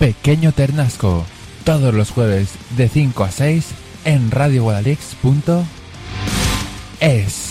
Pequeño Ternasco, todos los jueves de 5 a 6 en radioguadalix.es.